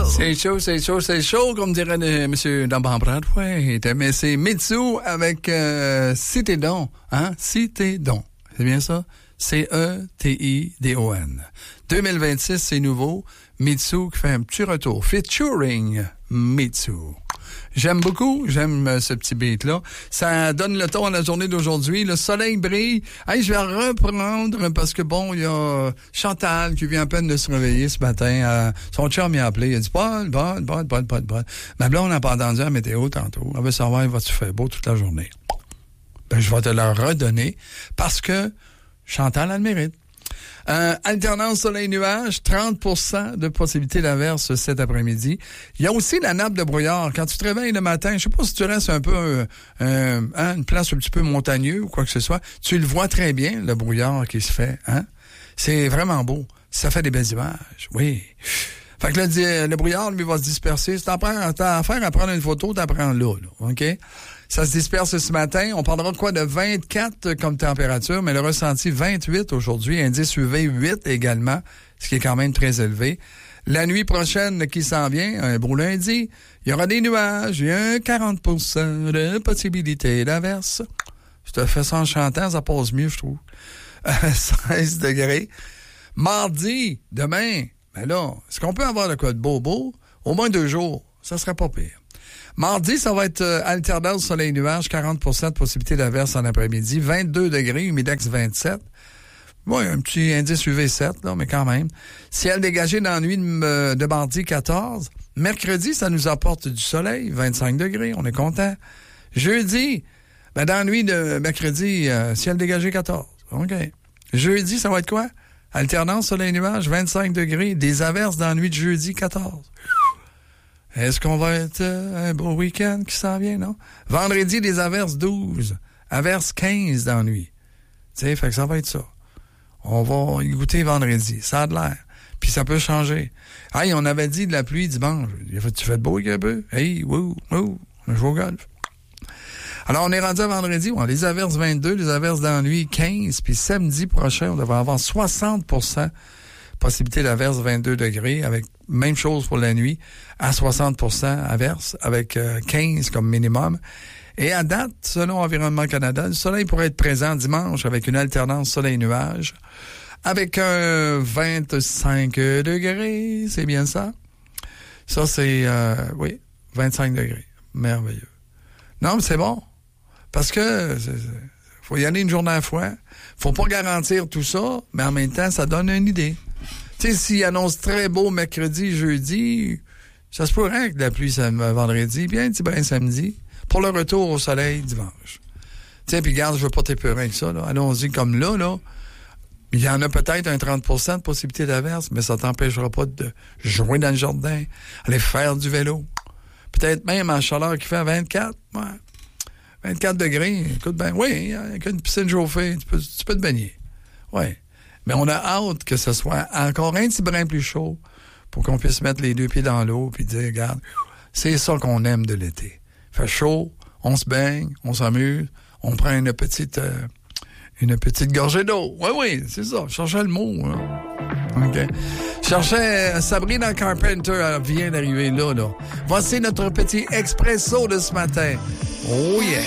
C'est chaud, comme dirait M. Dambambradway. Mais c'est Mitsu avec Si t'es don, hein? Si t'es don. C'est bien ça? C-E-T-I-D-O-N. 2026, c'est nouveau. Mitsu qui fait un petit retour. Featuring Mitsu. J'aime beaucoup, ce petit beat-là. Ça donne le ton à la journée d'aujourd'hui. Le soleil brille. Hey, je vais reprendre parce que bon, il y a Chantal qui vient à peine de se réveiller ce matin. Son chum m'a appelé. Il a dit, Paul. Ma blonde n'a pas entendu la météo tantôt. Elle veut savoir, va-tu faire beau toute la journée? Ben, je vais te la redonner parce que Chantal a le mérite. Alternance soleil-nuage, 30% de possibilité d'averse cet après-midi. Il y a aussi la nappe de brouillard. Quand tu te réveilles le matin, je sais pas si tu restes un peu une place un petit peu montagneuse ou quoi que ce soit, tu le vois très bien, le brouillard qui se fait. Hein? C'est vraiment beau. Ça fait des belles images, oui. Fait que le brouillard, lui, va se disperser. Si t'as affaire à prendre une photo, t'en prends là, OK? Ça se disperse ce matin. On parlera de quoi? De 24 comme température, mais le ressenti 28 aujourd'hui. Indice UV 8 également, ce qui est quand même très élevé. La nuit prochaine qui s'en vient, un beau lundi, il y aura des nuages. Il y a 40% de possibilité d'averse. Je te fais ça en chantant, ça passe mieux, je trouve. 16 degrés. Mardi, demain, ben là, est-ce qu'on peut avoir de quoi de beau? Au moins 2 jours, ça serait pas pire. Mardi, ça va être alternance soleil-nuage, 40% de possibilité d'averse en après-midi, 22 degrés, humidex 27. Oui, un petit indice UV 7, là, mais quand même. Ciel dégagé dans la nuit de mardi, 14. Mercredi, ça nous apporte du soleil, 25 degrés, on est content. Jeudi, ben dans la nuit de mercredi, ciel dégagé, 14. OK. Jeudi, ça va être quoi? Alternance soleil-nuage, 25 degrés, des averses dans la nuit de jeudi, 14. Est-ce qu'on va être un beau week-end qui s'en vient, non? Vendredi, des averses 12. Averses 15 dans la nuit. Tu sais, fait que ça va être ça. On va y goûter vendredi. Ça a de l'air. Puis ça peut changer. Hey, on avait dit de la pluie dimanche. Tu fais de beau un peu? Hey, wouh, on joue au golf. Alors, on est rendu à vendredi. On a les averses 22, les averses dans la nuit 15. Puis samedi prochain, on devrait avoir 60%. Possibilité d'averse 22 degrés, avec même chose pour la nuit, à 60% averse, avec 15 comme minimum. Et à date, selon Environnement Canada, le soleil pourrait être présent dimanche avec une alternance soleil-nuage, avec un 25 degrés, c'est bien ça? Ça, c'est, 25 degrés. Merveilleux. Non, mais c'est bon. Parce que faut y aller une journée à la fois. Faut pas garantir tout ça, mais en même temps, ça donne une idée. Tu sais, s'il annonce très beau mercredi, jeudi, ça se pourrait que la pluie vendredi, puis un petit brin samedi, pour le retour au soleil dimanche. Tu sais, puis regarde, je veux pas t'épeurer avec ça, là. Allons-y comme là, il y en a peut-être un 30% de possibilité d'averse, mais ça t'empêchera pas de jouer dans le jardin, aller faire du vélo. Peut-être même en chaleur qui fait 24, 24 degrés, écoute bien, oui, avec une piscine chauffée, tu peux te baigner. Oui. Mais on a hâte que ce soit encore un petit brin plus chaud pour qu'on puisse mettre les 2 pieds dans l'eau puis dire, regarde, c'est ça qu'on aime de l'été. Il fait chaud, on se baigne, on s'amuse, on prend une petite gorgée d'eau. Oui, c'est ça. Je cherchais le mot. Hein. OK. Je cherchais Sabrina Carpenter, elle vient d'arriver là. Voici notre petit expresso de ce matin. Oh yeah!